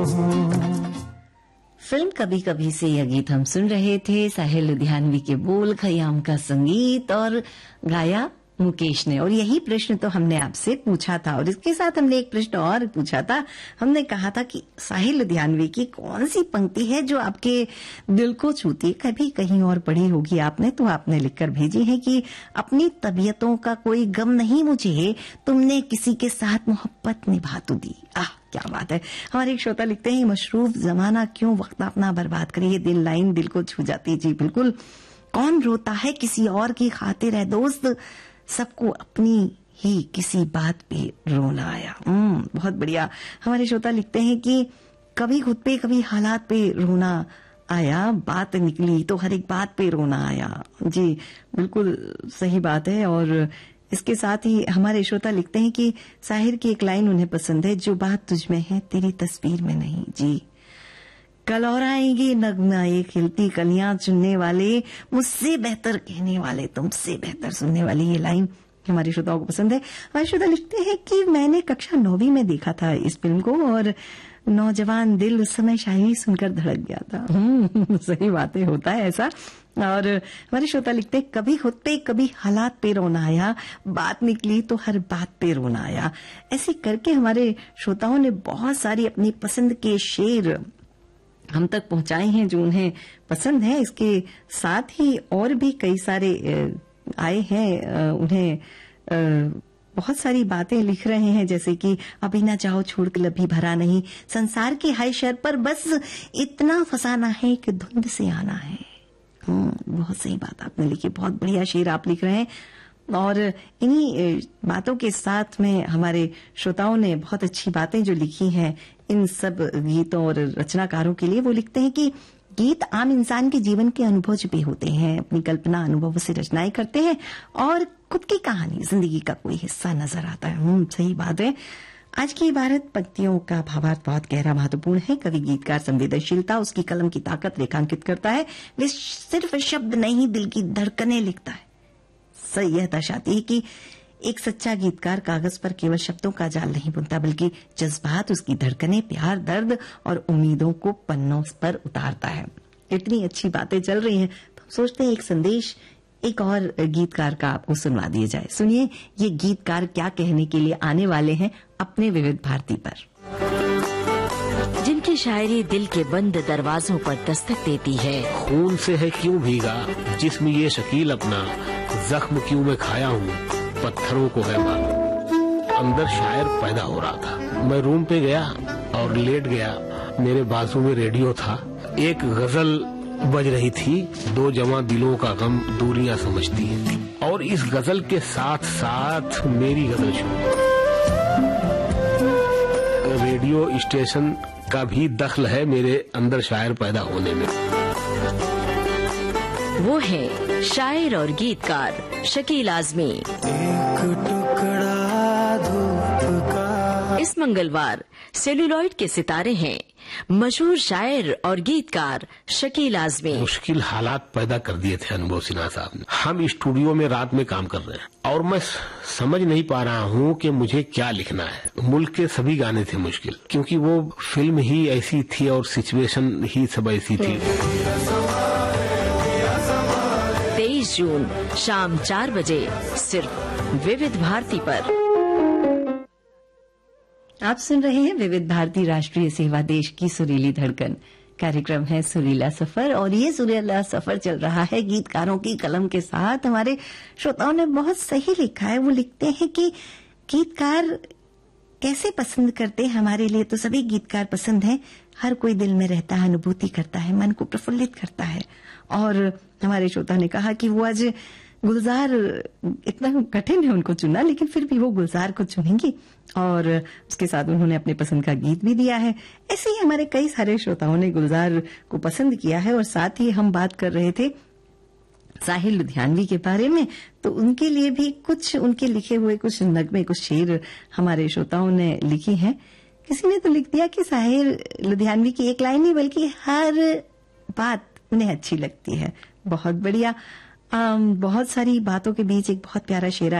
Film कभी कभी से यह गीत हम सुन रहे थे। साहिर लुधियानवी के बोल, खयाम का संगीत और गाया मुकेश ने। और यही प्रश्न तो हमने आपसे पूछा था और इसके साथ हमने एक प्रश्न और पूछा था। हमने कहा था कि साहिर लुधियानवी की कौन सी पंक्ति है जो आपके दिल को छूती है। कभी कहीं और पढ़ी होगी आपने, तो आपने लिखकर भेजी है कि अपनी तबीयतों का कोई गम नहीं मुझे, तुमने किसी के साथ मोहब्बत निभा तो दी। क्या बात है। हमारे एक श्रोता लिखते हैं, मशरूफ जमाना क्यों वक्त अपना बर्बाद करे। ये लाइन दिल को छू जाती है। जी बिल्कुल, कौन रोता है किसी और की खातिर है दोस्त, सबको अपनी ही किसी बात पे रोना आया। बहुत बढ़िया। हमारे श्रोता लिखते हैं कि कभी खुद पे कभी हालात पे रोना आया, बात निकली तो हर एक बात पे रोना आया। जी बिल्कुल सही बात है। और इसके साथ ही हमारे श्रोता लिखते हैं कि साहिर की एक लाइन उन्हें पसंद है, जो बात तुझ में है तेरी तस्वीर में नहीं। जी, कल और आएंगे नगमाए खिलती कलियां चुनने वाले, मुझसे बेहतर कहने वाले, तुमसे बेहतर सुनने वाली। ये लाइन हमारे श्रोताओं को पसंद है। हमारे श्रोता लिखते हैं कि मैंने कक्षा 9वीं में देखा था इस फिल्म को और नौजवान दिल उस समय शायरी सुनकर धड़क गया था। सही बात है, होता है ऐसा। और हमारे श्रोता लिखते हैं, कभी खुद पे कभी हालात पे रोना आया, बात निकली तो हर बात पे रोना आया। ऐसे करके हमारे श्रोताओं ने बहुत सारी अपनी पसंद के शेर हम तक पहुंचाए हैं जो उन्हें पसंद है। इसके साथ ही और भी कई सारे आए हैं, उन्हें बहुत सारी बातें लिख रहे हैं, जैसे कि अभी ना जाओ छोड़ के लभी भरा नहीं, संसार के हाय शर पर बस इतना फसाना है कि धुंध से आना है। बहुत सही बात आपने लिखी, बहुत बढ़िया शेर आप लिख रहे हैं। और इन्हीं बातों के साथ में हमारे श्रोताओं ने बहुत अच्छी बातें जो लिखी हैं इन सब गीतों और रचनाकारों के लिए। वो लिखते हैं कि गीत आम इंसान के जीवन के अनुभव छुपे होते हैं, अपनी कल्पना अनुभव से रचनाएं करते हैं और खुद की कहानी जिंदगी का कोई हिस्सा नजर आता है। सही बात है। आज की इबारत पंक्तियों का भावार्थ बहुत गहरा महत्वपूर्ण है। कवि गीतकार संवेदनशीलता, उसकी कलम की ताकत रेखांकित करता है। वे सिर्फ शब्द नहीं, दिल की धड़कनें लिखता है। सही यह दर्शाती है कि एक सच्चा गीतकार कागज पर केवल शब्दों का जाल नहीं बुनता, बल्कि जज्बात, उसकी धड़कनें, प्यार, दर्द और उम्मीदों को पन्नों पर उतारता है। इतनी अच्छी बातें चल रही हैं तो हम सोचते हैं एक संदेश एक और गीतकार का आपको सुनवा दिया जाए। सुनिए ये गीतकार क्या कहने के लिए आने वाले हैं अपने विविध भारती पर। जिनकी शायरी दिल के बंद दरवाजों पर दस्तक देती है। खून से है क्यों भीगा जिस्म ये शकील अपना, जख्म क्यों मैं खाया हूँ पत्थरों को है मालूम। अंदर शायर पैदा हो रहा था। मैं रूम पे गया और लेट गया। मेरे बाजू में रेडियो था, एक गजल बज रही थी, दो जवां दिलों का गम दूरियां समझती है। और इस गजल के साथ साथ मेरी गजल शुरू। रेडियो स्टेशन का भी दखल है मेरे अंदर शायर पैदा होने में। वो है शायर और गीतकार शकील आजमी। एक टुकड़ा धूप का। इस मंगलवार सेलुलॉइड के सितारे हैं मशहूर शायर और गीतकार शकील आजमी। मुश्किल हालात पैदा कर दिए थे अनुभव सिन्हा साहब ने। हम स्टूडियो में रात में काम कर रहे हैं और मैं समझ नहीं पा रहा हूँ कि मुझे क्या लिखना है। मुल्क के सभी गाने थे मुश्किल, क्योंकि वो फिल्म ही ऐसी थी और सिचुएशन ही सब ऐसी थी। 23 जून शाम 4 बजे सिर्फ विविध भारती पर। आप सुन रहे हैं विविध भारती राष्ट्रीय सेवा, देश की सुरीली धड़कन। कार्यक्रम है सुरीला सफर और ये सुरीला सफर चल रहा है गीतकारों की कलम के साथ। हमारे श्रोताओं ने बहुत सही लिखा है। वो लिखते हैं कि गीतकार कैसे पसंद करते हैं। हमारे लिए तो सभी गीतकार पसंद हैं। हर कोई दिल में रहता है, अनुभूति करता है, मन को प्रफुल्लित करता है। और हमारे श्रोता ने कहा कि वो आज गुलजार, इतना कठिन है उनको चुनना, लेकिन फिर भी वो गुलजार को चुनेंगी और उसके साथ उन्होंने अपने पसंद का गीत भी दिया है। ऐसे ही हमारे कई सारे श्रोताओं ने गुलजार को पसंद किया है। और साथ ही हम बात कर रहे थे साहिर लुधियानवी के बारे में, तो उनके लिए भी कुछ उनके लिखे हुए कुछ नगमे, कुछ शेर हमारे श्रोताओं ने लिखी हैं। किसी ने तो लिख दिया कि साहिर लुधियानवी की एक लाइन नहीं बल्कि हर बात उन्हें अच्छी लगती है। बहुत बढ़िया। बहुत सारी बातों के बीच एक बहुत प्यारा शेर